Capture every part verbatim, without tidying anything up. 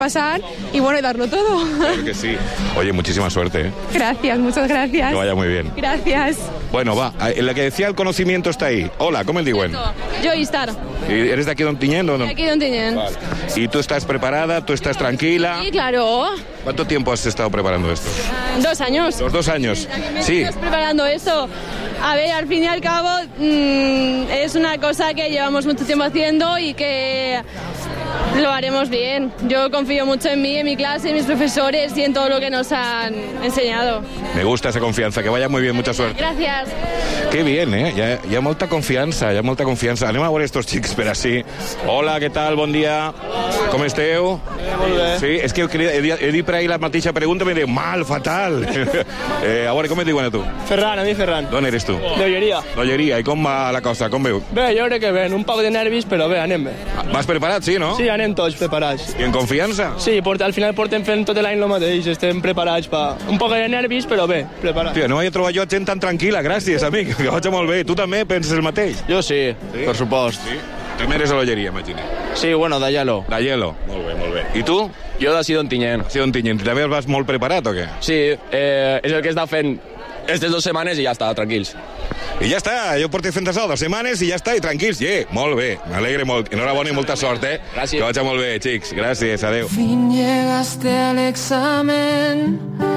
pasar y bueno, y darlo todo. Claro que sí. Oye, muchísima suerte, ¿eh? Gracias, muchas gracias. Que vaya muy bien. Gracias. Bueno, va, en la que decía el conocimiento está ahí. Hola, ¿cómo el diuen? Yo Istar. ¿Eres de aquí de Ontinyent o no? De aquí de Ontinyent. Vale. ¿Y tú estás preparada? ¿Tú estás tranquila? Sí, claro. ¿Cuánto tiempo has estado preparando esto? Dos años. Los dos años. Sí. Estás preparando esto. A ver, al fin y al cabo, mmm, es una cosa que llevamos mucho tiempo haciendo y que lo haremos bien. Yo confío mucho en mí, en mi clase, en mis profesores y en todo lo que nos han enseñado. Me gusta esa confianza, que vaya muy bien, mucha suerte. Gràcies. Que bien, eh? Hi ha, hi ha molta confiança, hi ha molta confiança. Anem a veure estos xics per així. Hola, què tal? Bon dia. Com esteu? Eh, molt bé. Sí, és que he, dit- he dit per ahir la mateixa pregunta i m'he dit, mal, fatal. eh, a veure, com et diuen a tu? Ferran, a mi Ferran. D'on eres tu? D'Olleria. D'Olleria. I com va la cosa? Com veu? Bé, jo crec que bé, un poc de nervis, però bé, anem bé. Vas preparat, sí, no? Sí, anem tots preparats. I en confiança? Sí, porta, al final portem fent tot l'any el mateix, estem preparats pa... Un poc de nervis, però bé, preparats. Tio, no vaig trobar jo gent tan tranquil·la, gràcies, amic, que vaig molt bé. Tu també penses el mateix? Jo sí, Sí? per supost. Sí? També eres a l'Olleria, imagina. Sí, bueno, de Yalo. De Hielo. Molt bé, molt bé. I tu? Jo de Sidon Tinyent. Sí, Ontinyent. També vas molt preparat o què? Sí, eh, és el que he estat fent aquestes dues setmanes i ja està, tranquils. I ja està, jo porto fent això dues setmanes i ja està, i tranquils, yeah, molt bé, m'alegre molt, enhorabona i molta sort, eh? Gràcies. Que vagi molt bé, xics, gràcies, adeu. Fin llegaste al examen,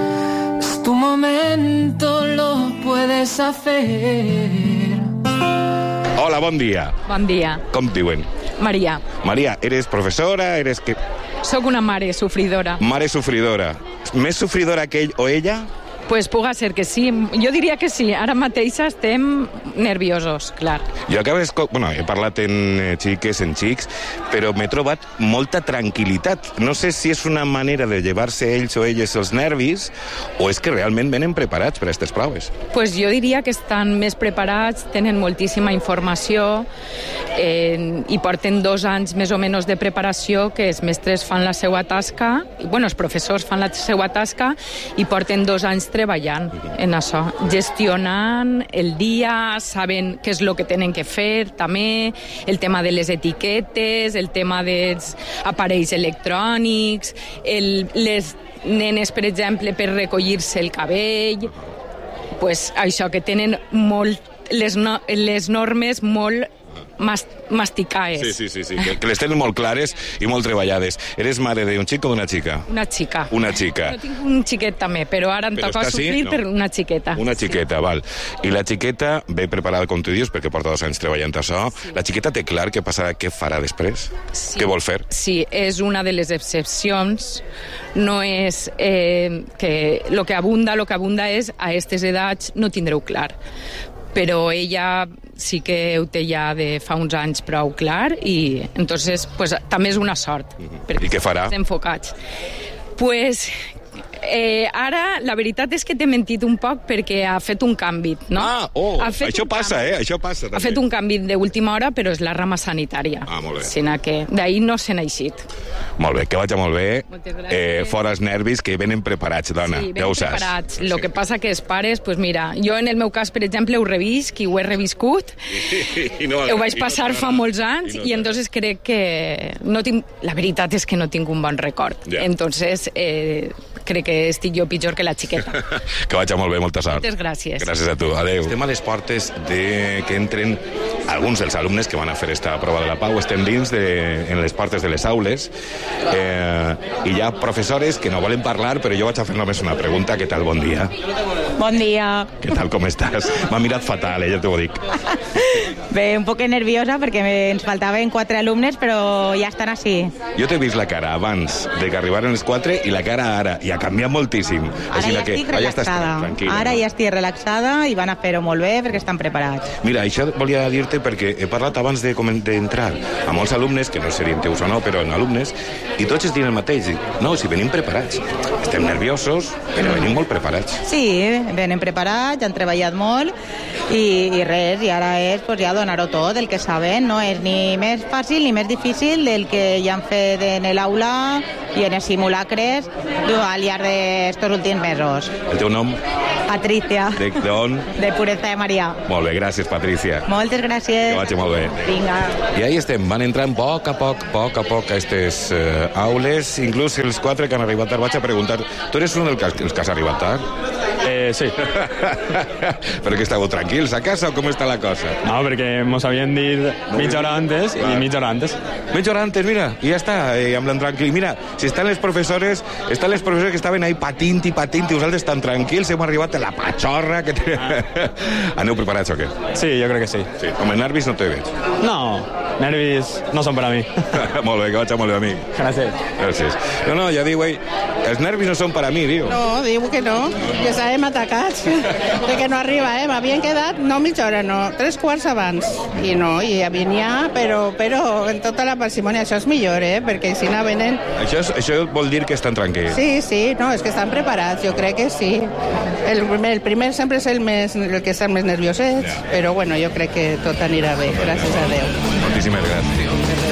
es tu momento, lo puedes hacer. Hola, bon dia. Bon dia. Com et diuen? Maria, Maria, eres professora, eres que... sóc una mare sofridora. mare sofridora. Més sofridora que ell o ella? Pues puga ser que sí. Jo diria que sí. Ara mateix estem nerviosos, clar. Jo acabes... Bueno, he parlat en eh, xiques, en xics, però m'he trobat molta tranquil·litat. No sé si és una manera de llevar-se ells o elles els nervis o és que realment venen preparats per a aquestes proves. Pues jo diria que estan més preparats, tenen moltíssima informació eh, i porten dos anys més o menys de preparació, que els mestres fan la seva tasca, i, bueno, els professors fan la seva tasca i porten dos anys treballant en això, gestionant el dia, saben què és el que tenen que fer, també el tema de les etiquetes, el tema dels aparells electrònics, el, les nenes, per exemple, per recollir-se el cabell, pues això, que tenen molt les, no, les normes molt mas, masticades. Sí, sí, sí, sí, que, que les tenen molt clares i molt treballades. Eres mare d'un xic o d'una xica? Una xica. Una xica. No tinc un xiquet també, però ara em Però toca està així? sofrir No. per una xiqueta. Una xiqueta, val. I la xiqueta ve preparada, com tu dius, perquè porta dos anys treballant això. Sí. La xiqueta té clar què passarà, què farà després? Sí. Què vol fer? Sí, és una de les excepcions. No és eh, que lo que abunda, lo que abunda és a aquestes edats no tindreu clar. Però ella sí que ho té ja de fa uns anys prou clar i entonces pues, també és una sort. I què farà? Enfocats. Pues eh, ara la veritat és que t'he mentit un poc perquè ha fet un canvi, no? Ah, oh, Ha fet això un passa, canvi. eh? Això passa, també. Ha fet un canvi d'última hora, però és la rama sanitària. Ah, molt bé. Sinó que d'ahir no se n'ha eixit. Molt bé, que vagi molt bé. Moltes gràcies. Eh, fora els nervis, que venen preparats, dona. Sí, ben ja ho saps. preparats. Lo que passa que els pares, pues mira, jo en el meu cas, per exemple, ho revisc i ho he reviscut. I no, Ho vaig i no passar t'agrada. fa molts anys I no i, i entonces crec que no tinc, la veritat és que no tinc un bon record. Ja. Entonces eh, crec que estic jo pitjor que la xiqueta. que vagi molt bé, molta sort. Moltes gràcies. Gràcies a tu, adeu. Estem a les portes de que entren alguns dels alumnes que van a fer esta prova de la Pau. Estem dins de, en les portes de les aules eh, i hi ha professores que no volen parlar, però jo vaig a fer només una pregunta. Què tal? Bon dia. Bon dia. Què tal, com estàs? M'ha mirat fatal, eh, ja t'ho dic. Bé, un poc nerviosa perquè ens faltaven quatre alumnes, però ja estan així. Jo t'he vist la cara abans de que arribaren els quatre i la cara ara, i ha canviat moltíssim. Ara Així ja que, estic ah, ja estàs relaxada. tranquil·la, Ara no? ja estic relaxada i van a fer-ho molt bé perquè estan preparats. Mira, això volia dir-te perquè he parlat abans de comen- d'entrar a molts alumnes, que no serien teus o no, però en alumnes, i tots es diuen el mateix. Dic, no, si venim preparats. Estem nerviosos, però venim molt preparats. Sí, venen preparats, han treballat molt i, i res, i ara és pues, ja donar-ho tot, el que saben. No és ni més fàcil ni més difícil del que ja han fet en l'aula i en els simulacres al llarg d'estos últims mesos. El teu nom? Patricia. De d'on? De Pureza de Maria. Molt bé, gràcies, Patricia. Moltes gràcies. Que vagi molt bé. Vinga. I ahí estem, van entrant a poc a poc, poc a poc a aquestes eh, aules, inclús els quatre que han arribat tard. Vaig a preguntar, tu eres un dels que, que has arribat tard? Eh, sí. Però que estàveu tranquils a casa o com està la cosa? No, perquè mos havien dit mitja hora antes i mitja hora antes. Mitja hora antes, mira, i ja està, eh, amb tranquil. Mira, si estan les professores, estan les professores que estaven ahí patint i patint i vosaltres tan tranquils, hem arribat a la patxorra que té... Ah. Aneu preparats o què? Sí, jo crec que sí. Sí. Home, nervis no te veig. No, nervis no són per a mi. Molt bé, que vaig molt bé, amic. Gràcies. Gràcies. No, no, ja diu, ei, els nervis no són per a mi, diu. No, diu que no, que estàvem atacats, de que no arriba, eh? M'havien quedat, no mitja hora, no, tres quarts abans. I no, i ja venia, però, però en tota la parsimònia, això és millor, eh? Perquè si no venen... Això, és, això vol dir que estan tranquils. Sí, sí, no, és que estan preparats, jo crec que sí. El primer, el primer sempre és el, més, el que estan més nerviosets, però bueno, jo crec que tot anirà bé, gràcies a Déu. Moltíssimes gràcies.